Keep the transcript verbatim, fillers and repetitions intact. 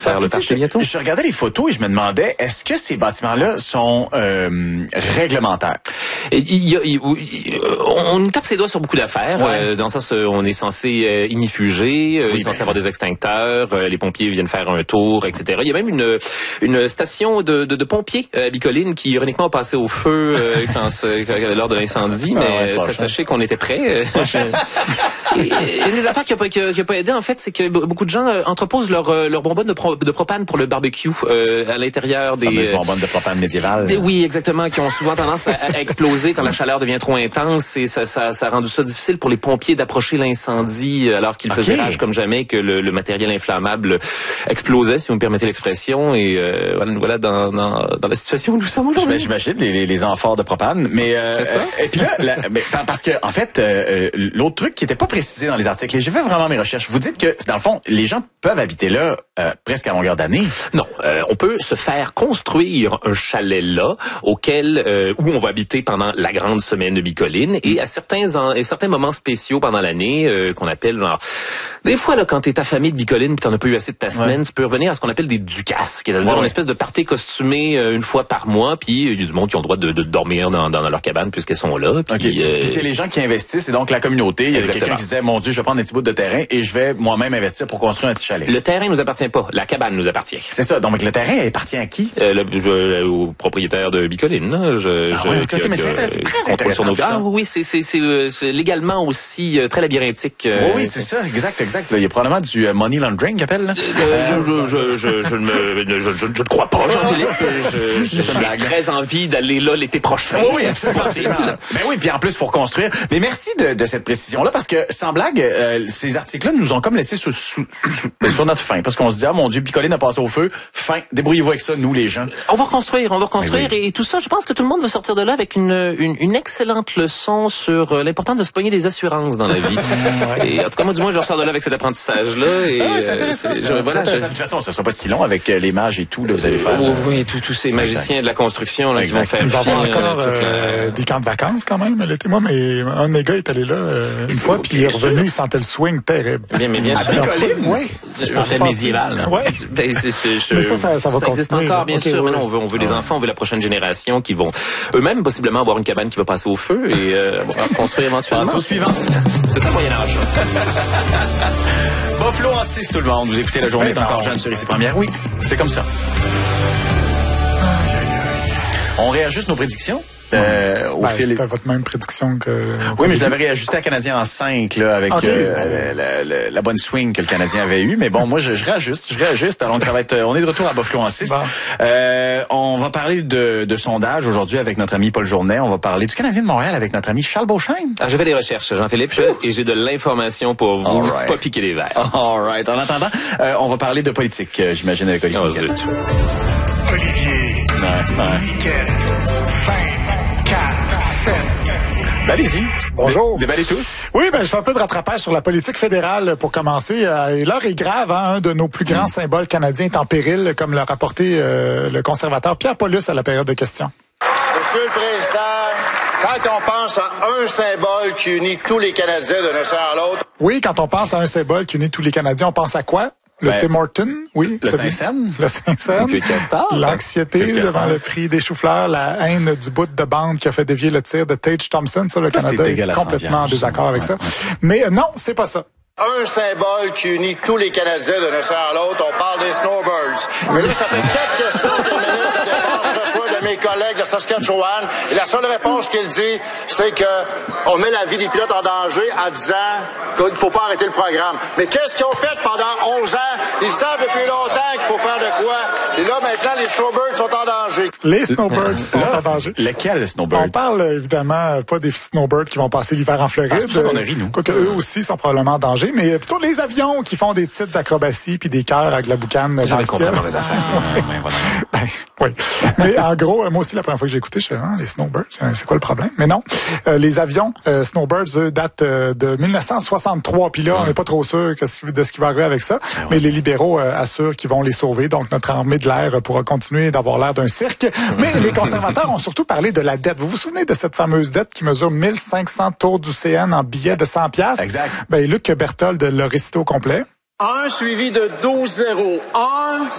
faire le party bientôt. Je regardais les photos et je me demandais, est-ce que ces bâtiments-là sont euh, réglementaires? Et, il y a, il, il, on tape ses doigts sur beaucoup d'affaires. Ouais. Euh, dans le sens, on est censé euh, ignifuger, euh, oui, il est censé ben... avoir des extincteurs, euh, les pompiers viennent faire un tour, et cetera. Il y a même une une station de, de, de pompiers à Bicoline qui ironiquement a passé au feu euh, quand, quand, lors de l'incendie, mais ah ouais, sachez qu'on était prêts. Et, et une des affaires qui a pas, qui a, qui a pas aidé, en fait, c'est que beaucoup de gens euh, entreposent leur, euh, leur bonbonne de, pro, de propane pour le barbecue euh, à l'intérieur des... Les bonbonnes de propane médiévales. Des, oui, exactement, qui ont souvent tendance à, à exploser quand la chaleur devient trop intense et ça, ça, ça a rendu ça difficile pour les pompiers d'approcher l'incendie alors qu'ils okay. faisaient rage comme jamais, que le, le matériel inflammable explosait, si vous me permettez l'expression. Et euh, voilà, voilà dans, dans, dans la situation où nous sommes aujourd'hui. J'imagine les, les, les amphores de propane. Mais, euh, euh, et puis là, la, mais, parce que en fait, euh, l'autre truc qui était pas précisé dans les articles, et j'ai fait vraiment mes recherches, vous dites que, dans le fond, les gens peuvent habiter là euh, presque à longueur d'année. Non, euh, on peut se faire construire un chalet là, auquel euh, où on va habiter pendant la grande semaine de Bicoline, et à certains en, et certains moments spéciaux pendant l'année euh, qu'on appelle genre, des fois là quand t'es ta famille de Bicoline pis t'en as pas eu assez de ta semaine, ouais. tu peux revenir à ce qu'on appelle des ducasses, c'est-à-dire ouais, une ouais. espèce de party costumé euh, une fois par mois, puis il y a du monde qui ont le droit de, de dormir dans, dans leur cabane puisqu'elles sont là. Puis okay. euh, c'est les gens qui investissent, c'est donc la communauté. Il y a quelqu'un qui disait mon Dieu, je vais prendre un petit bout de terrain et je vais moi-même investir pour construire un petit chalet. Le terrain nous appartient pas, la cabane nous appartient. C'est ça. Donc le terrain appartient à qui? Euh, le, je, au propriétaire de Bicoline. Là. Je, ah je, ouais, okay, qui, mais c'est intéressant, très intéressant. Nos... Ah oui, c'est, c'est, c'est, c'est légalement aussi euh, très labyrinthique. Euh, oui, oui, c'est ça, exact, exact. Il y a probablement du uh, money laundering qu'il appelle. Là. Euh, je, je, je, je, ne me, je, je, je ne crois pas, Jean-Philippe. Je, je, j'ai très envie d'aller là l'été prochain. Oh oui, c'est possible. Ben oui, puis en plus, il faut reconstruire. Mais merci de, de cette précision-là, parce que, sans blague, euh, ces articles-là nous ont comme laissé sous, sous, sous, sur notre faim. Parce qu'on se dit, ah mon Dieu, Bicoline a passé au feu. Fin. Débrouillez-vous avec ça, nous, les gens. On va reconstruire, on va reconstruire. Oui. Et tout ça, je pense que tout le monde va sortir de là avec une, une, une excellente leçon sur euh, l'importance de se pogner des assurances dans la vie. Et en tout cas, moi, du moins, je ressors de là avec cet apprentissage-là. Et, ah, c'est intéressant. Euh, c'est, je, voilà, intéressant. Je... De toute façon, ça sera pas si long avec euh, les mages et tout, là, vous allez faire. Oh, oui, tous, tous ces magiciens de la construction, là, qui vont faire. Il va y avoir encore euh, la... des camps de vacances, quand même, l'été. Moi, mais un de mes gars est allé là euh, une fois, puis il est revenu, il sentait le swing terrible. Bien, mais bien sûr. Oui. Je sentais médiéval. Oui. Ben, c'est, c'est, je... Mais ça, ça, ça va ça existe continuer. encore, bien okay, sûr. oui. Mais non, on veut, on veut les enfants, on veut la prochaine génération qui vont eux-mêmes possiblement avoir une cabane qui va passer au feu et euh, construire éventuellement. Passe au suivant. C'est ça le Moyen-Âge. Buffalo en six, tout le monde. Vous écoutez La Journée est encore jeune sur ici première. Oui, c'est comme ça. On réajuste nos prédictions. Euh, au ben, fil... C'était votre même prédiction que... Oui, mais je l'avais réajusté à Canadien en cinq, là, avec okay, euh, la, la, la bonne swing que le Canadien avait eue. Mais bon, moi, je, je réajuste, je réajuste. Alors, ça va être, on est de retour à Buffalo en six. Bon. Euh, on va parler de, de sondage aujourd'hui avec notre ami Paul Journet. On va parler du Canadien de Montréal avec notre ami Charles Beauchesne. Ah, j'ai fait des recherches, Jean-Philippe, et j'ai de l'information pour vous. Right. Pas piquer les verres. All right. En attendant, euh, on va parler de politique, j'imagine, avec Olivier. Oh, zut. Olivier. Ouais, ouais. Miquel. vingt, quatre, sept. Ben, allez-y. Bonjour. Déballez tout. Oui, ben je fais un peu de rattrapage sur la politique fédérale pour commencer. Euh, et l'heure est grave, hein, un de nos plus grands mmh. symboles canadiens est en péril, comme l'a rapporté euh, le conservateur Pierre Paulus à la période de questions. Monsieur le Président, quand on pense à un symbole qui unit tous les Canadiens d'un océan à l'autre... Oui, quand on pense à un symbole qui unit tous les Canadiens, on pense à quoi? Le ben, Tim Horton, oui. Le Saint-Saëns. Le Saint-Saëns. L'anxiété devant le prix des choux-fleurs, la haine du bout de bande qui a fait dévier le tir de Tage Thompson. Ça, le ça, Canada est complètement en désaccord avec ouais, ça. Ouais. Mais euh, non, c'est pas ça. Un symbole qui unit tous les Canadiens d'un océan à l'autre, on parle des snowbirds. Mais là, ça fait quatre questions que le ministre de la Défense reçoit de mes collègues de Saskatchewan. Et la seule réponse qu'il dit, c'est que on met la vie des pilotes en danger en disant qu'il ne faut pas arrêter le programme. Mais qu'est-ce qu'ils ont fait pendant onze ans? Ils savent depuis longtemps qu'il faut faire de quoi. Et là, maintenant, les snowbirds sont en danger. Les snowbirds sont là, en danger. Lesquels snowbirds? On parle évidemment pas des snowbirds qui vont passer l'hiver en Floride. Ah, c'est pour ça qu'on a ri, nous. Quoique eux aussi sont probablement en danger. Mais plutôt les avions qui font des petites acrobaties puis des cœurs avec la boucane dans le ciel. Les affaires. Ouais, voilà. Ben, oui. Mais en gros, moi aussi, la première fois que j'ai écouté, je suis ah, les snowbirds, c'est quoi le problème? Mais non, euh, les avions euh, snowbirds, eux, datent euh, de dix-neuf cent soixante-trois. Puis là, on n'est pas trop sûr que, de ce qui va arriver avec ça. Ah, ouais. Mais les libéraux euh, assurent qu'ils vont les sauver. Donc, notre armée de l'air pourra continuer d'avoir l'air d'un cirque. Mais les conservateurs ont surtout parlé de la dette. Vous vous souvenez de cette fameuse dette qui mesure mille cinq cents tours du C N en billets de cent piastres? Exact. Ben, Luc Berthold l'a récité au complet. un suivi de douze zéro. un,